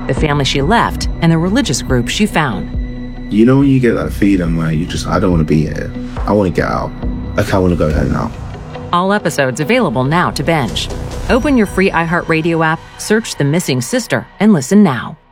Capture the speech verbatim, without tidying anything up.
the family she left, and the religious group she found. You know when you get that feeling where you just, I don't want to be here. I want to get out. Like, I want to go home now. All episodes available now to binge. Open your free iHeartRadio app, search The Missing Sister, and listen now.